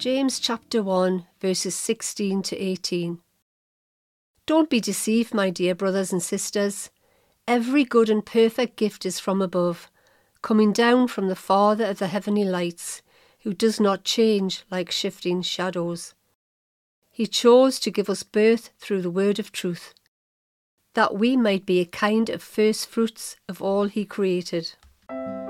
James chapter 1, verses 16 to 18. Don't be deceived, my dear brothers and sisters. Every good and perfect gift is from above, coming down from the Father of the heavenly lights, who does not change like shifting shadows. He chose to give us birth through the word of truth, that we might be a kind of first fruits of all he created.